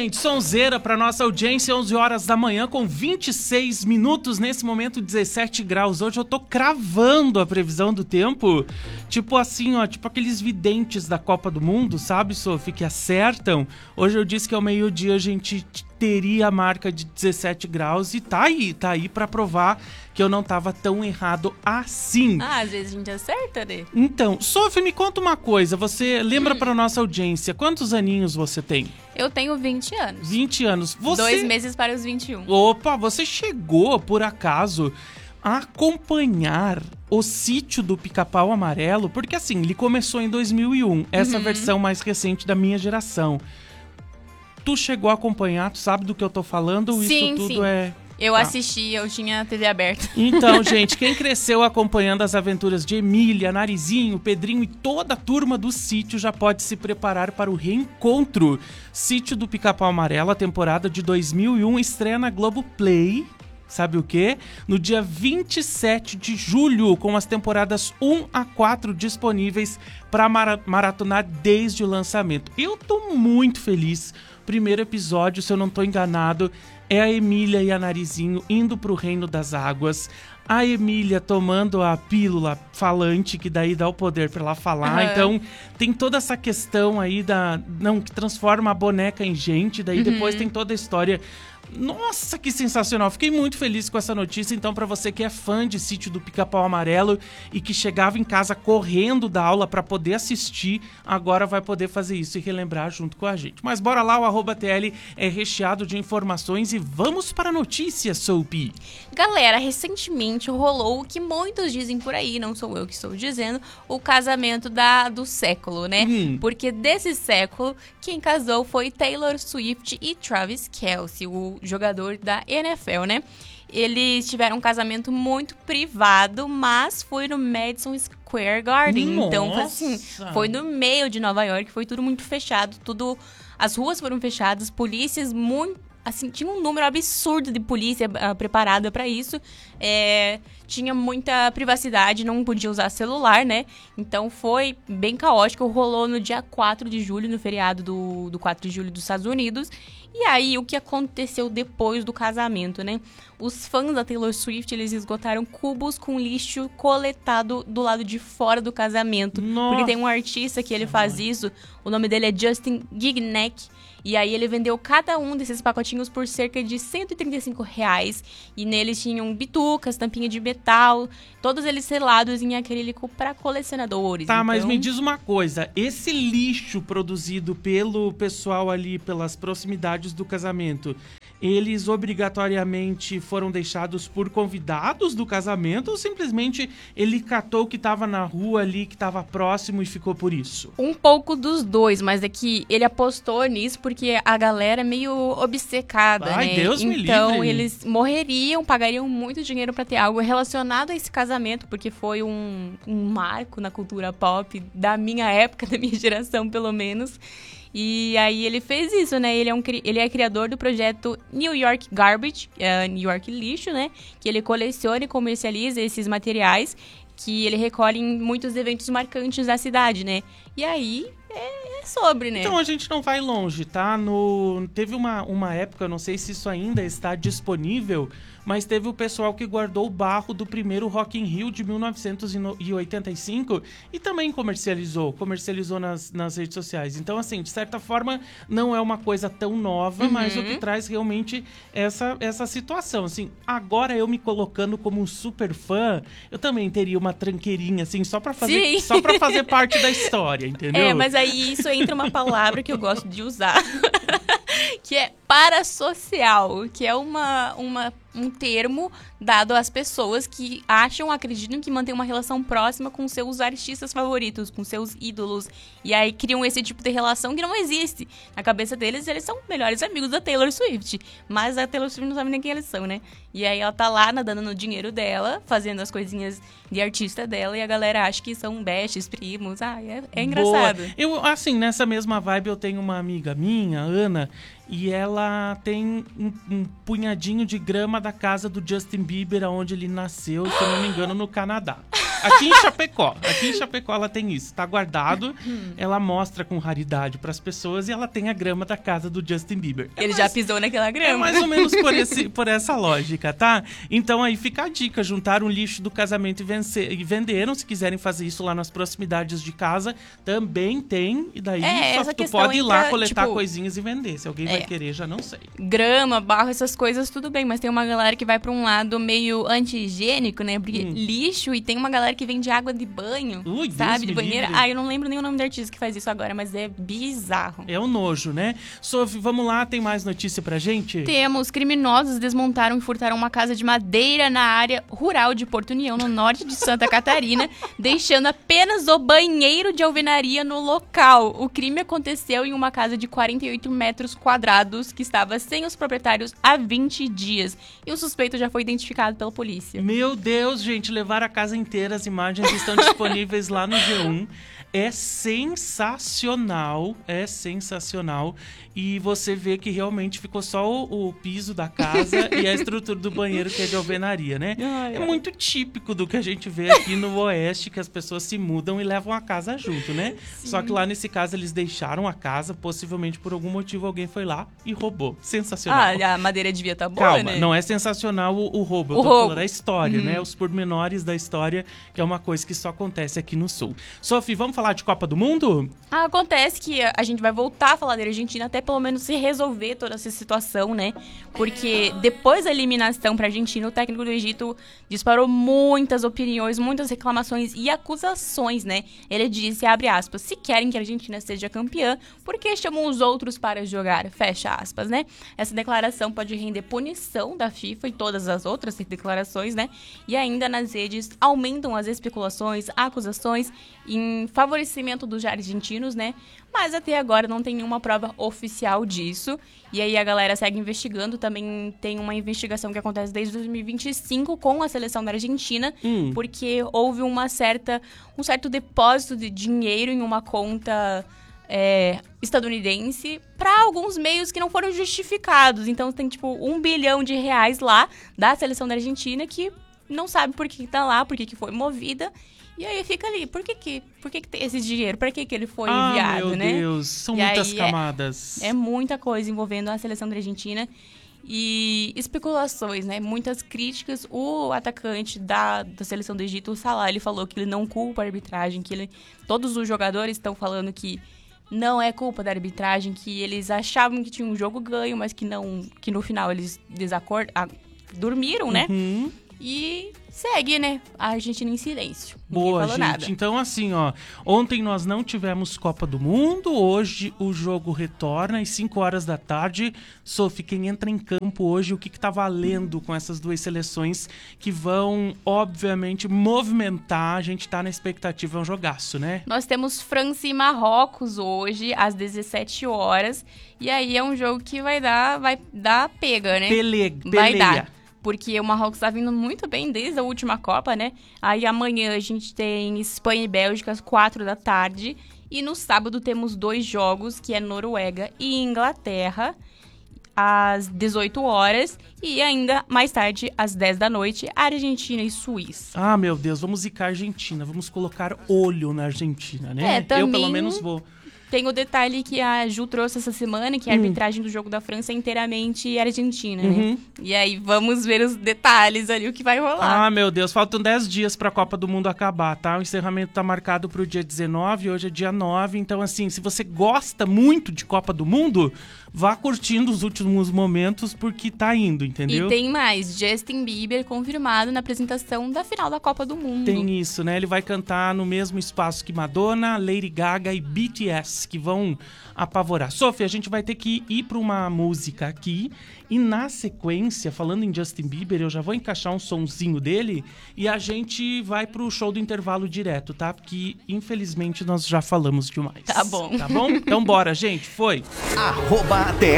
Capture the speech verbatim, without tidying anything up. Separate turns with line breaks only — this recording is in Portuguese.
gente, sonzeira para nossa audiência, onze horas da manhã com vinte e seis minutos, nesse momento dezessete graus. Hoje eu tô cravando a previsão do tempo, tipo assim, ó, tipo aqueles videntes da Copa do Mundo, sabe, Sophie, que acertam. Hoje eu disse que ao meio-dia a gente teria a marca de dezessete graus e tá aí, tá aí pra provar que eu não tava tão errado assim.
Ah, às vezes a gente acerta, né?
Então, Sophie, me conta uma coisa, você lembra hum. pra nossa audiência, quantos aninhos você tem?
Eu tenho vinte anos.
vinte anos. Você...
Dois meses para os vinte e um.
Opa, você chegou, por acaso, a acompanhar o Sítio do Pica-Pau Amarelo? Porque assim, ele começou em dois mil e um, essa uhum. versão mais recente da minha geração. Tu chegou a acompanhar, tu sabe do que eu tô falando?
Sim,
Isso tudo
sim.
é...
Eu
tá.
assisti, eu tinha a T V aberta.
Então, gente, quem cresceu acompanhando as aventuras de Emília, Narizinho, Pedrinho e toda a turma do Sítio já pode se preparar para o reencontro. Sítio do Pica-Pau Amarelo, a temporada de dois mil e um, estreia na Globoplay. Sabe o quê? No dia vinte e sete de julho, com as temporadas um a quatro disponíveis para mara- maratonar desde o lançamento. Eu tô muito feliz. Primeiro episódio, se eu não tô enganado, é a Emília e a Narizinho indo pro Reino das Águas. A Emília tomando a pílula falante, que daí dá o poder pra ela falar. Uhum. Então, tem toda essa questão aí da... Não, que transforma a boneca em gente. Daí uhum. depois tem toda a história... Nossa, que sensacional. Fiquei muito feliz com essa notícia. Então, pra você que é fã de Sítio do Pica-Pau Amarelo e que chegava em casa correndo da aula pra poder assistir, agora vai poder fazer isso e relembrar junto com a gente. Mas bora lá, o arroba T L é recheado de informações e vamos para a notícia, Sophie.
Galera, recentemente rolou o que muitos dizem por aí, não sou eu que estou dizendo, o casamento da, do século, né? Hum. Porque desse século, quem casou foi Taylor Swift e Travis Kelce, o jogador da N F L, né? Eles tiveram um casamento muito privado, mas foi no Madison Square Garden.
Nossa.
Então, assim, foi no meio de Nova York, foi tudo muito fechado, tudo... As ruas foram fechadas, polícias muito... Assim, tinha um número absurdo de polícia uh, preparada para isso. É, tinha muita privacidade, não podia usar celular, né? Então foi bem caótico. Rolou no dia quatro de julho, no feriado do, do quatro de julho dos Estados Unidos. E aí, o que aconteceu depois do casamento, né? Os fãs da Taylor Swift, eles esgotaram cubos com lixo coletado do lado de fora do casamento. Nossa. Porque tem um artista que ele faz isso, o nome dele é Justin Gignac. E aí ele vendeu cada um desses pacotinhos por cerca de cento e trinta e cinco reais. E neles tinham bitucas, tampinha de metal, todos eles selados em acrílico para colecionadores.
Tá,
então...
mas me diz uma coisa, esse lixo produzido pelo pessoal ali, pelas proximidades do casamento, eles obrigatoriamente foram deixados por convidados do casamento ou simplesmente ele catou o que tava na rua ali, que tava próximo e ficou por isso?
Um pouco dos dois, mas é que ele apostou nisso porque a galera é meio obcecada,
Ai,
né?
Deus me
então
livre.
Eles morreriam, pagariam muito dinheiro pra ter algo relacionado a esse casamento, porque foi um, um marco na cultura pop da minha época, da minha geração, pelo menos. E aí ele fez isso, né? Ele é, um, ele é criador do projeto New York Garbage, uh, New York Lixo, né? Que ele coleciona e comercializa esses materiais que ele recolhe em muitos eventos marcantes da cidade, né? E aí é, é sobre, né?
Então a gente não vai longe, tá? No, teve uma, uma época, não sei se isso ainda está disponível, mas teve o pessoal que guardou o barro do primeiro Rock in Rio de mil novecentos e oitenta e cinco e também comercializou, comercializou nas, nas redes sociais. Então, assim, de certa forma, não é uma coisa tão nova, uhum. mas o que traz realmente essa, essa situação. Assim, agora eu me colocando como um super fã, eu também teria uma tranqueirinha, assim, só pra fazer, só pra fazer parte da história, entendeu?
É, mas aí isso entra uma palavra que eu gosto de usar, que é parasocial, que é uma, uma, um termo dado às pessoas que acham, acreditam que mantêm uma relação próxima com seus artistas favoritos, com seus ídolos. E aí criam esse tipo de relação que não existe. Na cabeça deles, eles são melhores amigos da Taylor Swift. Mas a Taylor Swift não sabe nem quem eles são, né? E aí ela tá lá nadando no dinheiro dela, fazendo as coisinhas de artista dela, e a galera acha que são bestes, primos. Ah, é, é engraçado.
Boa. Eu, assim, nessa mesma vibe, eu tenho uma amiga minha, Ana, e ela tem um, um punhadinho de grama da casa do Justin Bieber, onde ele nasceu, se eu não me engano, no Canadá. aqui em Chapecó. Aqui em Chapecó ela tem isso. Tá guardado, ela mostra com raridade pras pessoas e ela tem a grama da casa do Justin Bieber. É
Ele
mais,
já pisou naquela grama.
É mais ou menos por, esse, por essa lógica, tá? Então aí fica a dica, juntaram o lixo do casamento e, vencer, e venderam. Se quiserem fazer isso lá nas proximidades de casa, também tem. E daí
É,
só
essa
tu
questão
pode ir lá
entra,
coletar
tipo,
coisinhas e vender. Se alguém vai
é.
querer, já não sei.
Grama, barro, essas coisas, tudo bem. Mas tem uma galera que vai pra um lado meio anti-higiênico, né? Porque
Hum.
lixo, e tem uma galera que vende água de banho,
Ui, Deus
sabe?
me
De banheira.
livre.
Ah, eu não lembro nem o nome do artista que faz isso agora, mas é bizarro.
É um nojo, né? Sophie, vamos lá, tem mais notícia pra gente?
Temos criminosos desmontaram e furtaram uma casa de madeira na área rural de Porto União, no norte de Santa Catarina, deixando apenas o banheiro de alvenaria no local. O crime aconteceu em uma casa de quarenta e oito metros quadrados que estava sem os proprietários há vinte dias. E o suspeito já foi identificado pela polícia.
Meu Deus, gente, levaram a casa inteira. As imagens estão disponíveis lá no G um. É sensacional, é sensacional. E você vê que realmente ficou só o, o piso da casa e a estrutura do banheiro, que é de alvenaria, né?
Ai,
é
ai.
muito típico do que a gente vê aqui no Oeste, que as pessoas se mudam e levam a casa junto, né?
Sim.
Só que lá nesse caso eles deixaram a casa, possivelmente por algum motivo alguém foi lá e roubou. Sensacional.
Ah, a madeira devia estar boa,
Calma,
né?
não é sensacional o, o roubo, eu
O
tô
roubo.
falando da história,
Uhum.
né? Os pormenores da história, que é uma coisa que só acontece aqui no Sul. Sophie, vamos falar de Copa do Mundo?
Ah, acontece que a gente vai voltar a falar da Argentina até pelo menos se resolver toda essa situação, né? Porque depois da eliminação pra Argentina, o técnico do Egito disparou muitas opiniões, muitas reclamações e acusações, né? Ele disse, abre aspas, se querem que a Argentina seja campeã, por que chamam os outros para jogar? Fecha aspas, né? Essa declaração pode render punição da FIFA e todas as outras declarações, né? E ainda nas redes aumentam as especulações, acusações em favorecimento dos argentinos, né? Mas até agora não tem nenhuma prova oficial disso. E aí a galera segue investigando. Também tem uma investigação que acontece desde dois mil e vinte e cinco com a seleção da Argentina,
Hum.
porque houve uma certa, um certo depósito de dinheiro em uma conta é, estadunidense para alguns meios que não foram justificados. Então tem tipo um bilhão de reais lá da seleção da Argentina que não sabe por que tá lá, por que que foi movida. E aí fica ali, por que que, por que, que tem esse dinheiro? Para que que ele foi
ah,
enviado,
meu
né?
Deus, são
E
muitas
aí é-
camadas.
É muita coisa envolvendo a seleção da Argentina e especulações, né? Muitas críticas. O atacante da, da seleção do Egito, o Salah, ele falou que ele não culpa a arbitragem, que ele, todos os jogadores estão falando que não é culpa da arbitragem, que eles achavam que tinha um jogo ganho, mas que não, que no final eles desacord, ah, dormiram, né?
Uhum.
E segue, né? A Argentina em silêncio. Ninguém
Boa,
falou
gente.
nada.
Então, assim, ó. Ontem nós não tivemos Copa do Mundo. Hoje o jogo retorna às cinco horas da tarde. Sophie, quem entra em campo hoje, o que, que tá valendo com essas duas seleções que vão, obviamente, movimentar? A gente tá na expectativa, é um jogaço, né?
Nós temos França e Marrocos hoje, às dezessete horas. E aí é um jogo que vai dar, vai dar pega, né?
Pele,
Vai
peleia.
dar. Porque o Marrocos tá vindo muito bem desde a última Copa, né? Aí amanhã a gente tem Espanha e Bélgica às quatro da tarde. E no sábado temos dois jogos, que é Noruega e Inglaterra, às dezoito horas. E ainda mais tarde, às dez da noite, Argentina e Suíça.
Ah, meu Deus, vamos zicar a Argentina. Vamos colocar olho na Argentina, né?
É, também-
Eu, pelo menos, vou.
Tem o detalhe que a Ju trouxe essa semana, que a
Hum.
arbitragem do jogo da França é inteiramente argentina,
Uhum.
né? E aí vamos ver os detalhes ali, o que vai rolar.
Ah, meu Deus, faltam dez dias pra Copa do Mundo acabar, tá? O encerramento tá marcado pro dia dezenove, hoje é dia nove. Então, assim, se você gosta muito de Copa do Mundo, vá curtindo os últimos momentos, porque tá indo, entendeu?
E tem mais, Justin Bieber confirmado na apresentação da final da Copa do Mundo.
Tem isso, né? Ele vai cantar no mesmo espaço que Madonna, Lady Gaga e B T S, que vão apavorar. Sophie, a gente vai ter que ir para uma música aqui e na sequência, falando em Justin Bieber, eu já vou encaixar um sonzinho dele e a gente vai pro show do intervalo direto, tá? Porque infelizmente nós já falamos demais.
Tá bom.
Tá bom? Então bora, gente. Foi.
Arroba